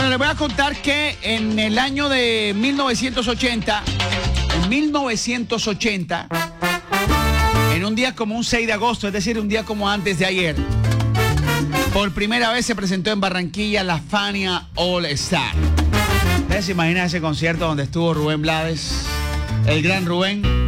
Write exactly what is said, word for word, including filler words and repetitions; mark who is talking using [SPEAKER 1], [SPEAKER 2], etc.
[SPEAKER 1] Bueno, les voy a contar que en el año de mil novecientos ochenta, en mil novecientos ochenta, en un día como un seis de agosto, es decir, un día como antes de ayer, por primera vez se presentó en Barranquilla la Fania All Star. ¿Ustedes se imaginan ese concierto donde estuvo Rubén Blades, el gran Rubén?